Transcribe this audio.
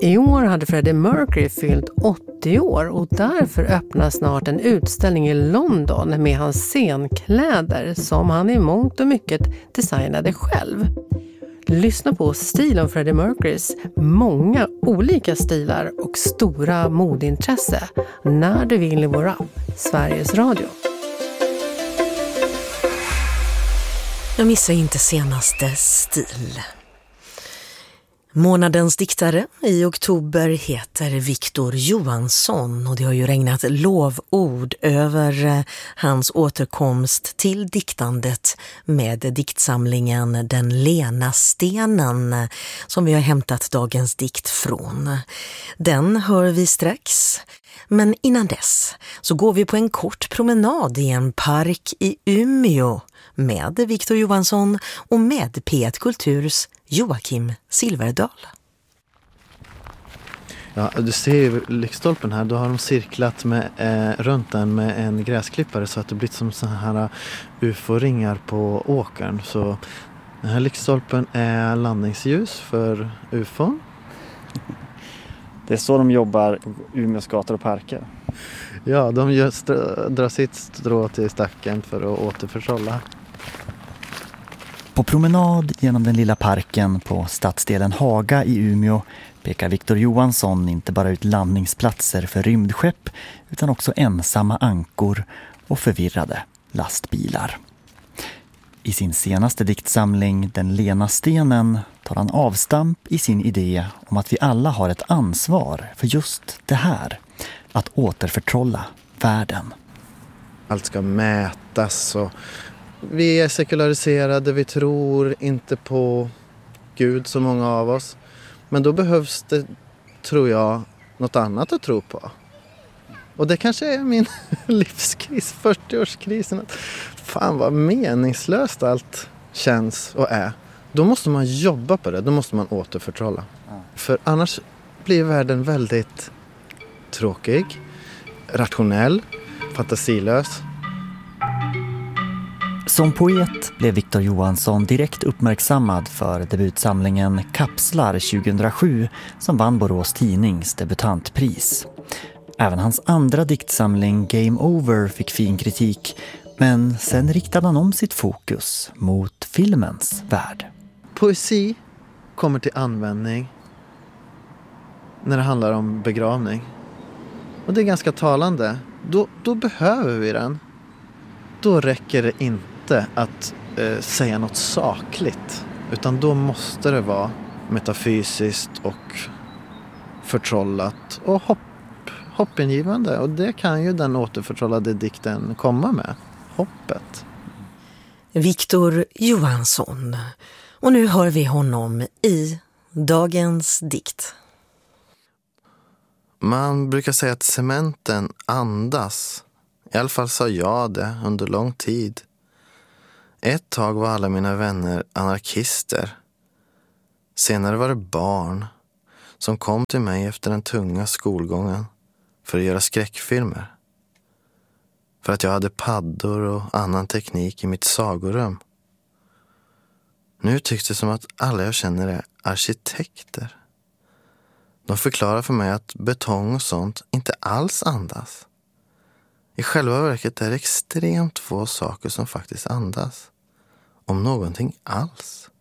I år hade Freddie Mercury fyllt 80 år och därför öppnar snart en utställning i London med hans scenkläder som han i mångt och mycket designade själv. Lyssna på stil om Freddie Mercurys många olika stilar och stora modintresse när du vill i vår app, Sveriges Radio. Jag missar inte senaste stil. Månadens diktare i oktober heter Victor Johansson och det har ju regnat lovord över hans återkomst till diktandet med diktsamlingen Den lena stenen som vi har hämtat dagens dikt från. Den hör vi strax. Men innan dess så går vi på en kort promenad i en park i Umeå med Victor Johansson och med P1 Kulturs Joakim Silverdal. Ja, du ser ju lyktstolpen här. Då har de cirklat med, runt den med en gräsklippare så att det blir som så här ufo-ringar på åkern. Så den här lyktstolpen är landningsljus för ufon. Det är så de jobbar på Umeås gator och parker. Ja, de drar sitt strå till stacken för att återförtrolla. På promenad genom den lilla parken på stadsdelen Haga i Umeå pekar Victor Johansson inte bara ut landningsplatser för rymdskepp utan också ensamma ankor och förvirrade lastbilar. I sin senaste diktsamling Den lena stenen tar han avstamp i sin idé om att vi alla har ett ansvar för just det här, att återförtrolla världen. Allt ska mätas och vi är sekulariserade, vi tror inte på Gud så många av oss. Men då behövs det, tror jag, något annat att tro på. Och det kanske är min livskris, 40-årskrisen. Att fan vad meningslöst allt känns och är. Då måste man jobba på det, då måste man återförtrolla. För annars blir världen väldigt tråkig, rationell, fantasilös. Som poet blev Victor Johansson direkt uppmärksammad för debutsamlingen Kapslar 2007 som vann Borås Tidnings debutantpris. Även hans andra diktsamling Game Over fick fin kritik, men sen riktade han om sitt fokus mot filmens värld. Poesi kommer till användning när det handlar om begravning. Och det är ganska talande. Då behöver vi den. Då räcker det inte att säga något sakligt. Utan då måste det vara metafysiskt och förtrollat och hoppingivande. Och det kan ju den återförtrollade dikten komma med. Hoppet. Victor Johansson. Och nu hör vi honom i dagens dikt. Man brukar säga att cementen andas. I alla fall sa jag det under lång tid. Ett tag var alla mina vänner anarkister. Senare var det barn som kom till mig efter den tunga skolgången för att göra skräckfilmer. För att jag hade paddor och annan teknik i mitt sagorum. Nu tycks det som att alla jag känner är arkitekter. De förklarar för mig att betong och sånt inte alls andas. I själva verket är det extremt få saker som faktiskt andas. Om någonting alls.